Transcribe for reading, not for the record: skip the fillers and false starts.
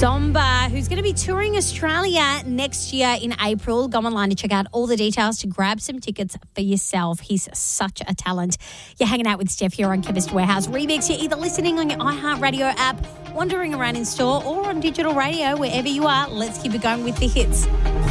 Zomba, who's going to be touring Australia next year in April. Go online to check out all the details to grab some tickets for yourself. He's such a talent. You're hanging out with Steph here on Chemist Warehouse Remix. You're either listening on your iHeartRadio app, wandering around in store, or on digital radio, wherever you are. Let's keep it going with the hits.